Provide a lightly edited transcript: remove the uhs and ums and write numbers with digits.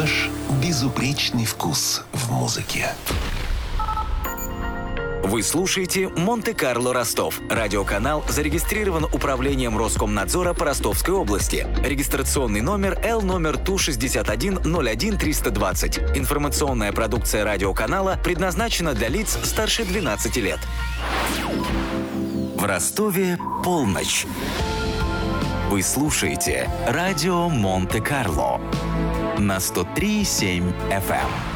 ваш безупречный вкус в музыке. Вы слушаете «Монте-Карло Ростов». Радиоканал зарегистрирован Управлением Роскомнадзора по Ростовской области. Регистрационный номер Л номер ТУ-61-01-320. Информационная продукция радиоканала предназначена для лиц старше 12 лет. В Ростове полночь. Вы слушаете радио «Монте-Карло» на 103,7 FM.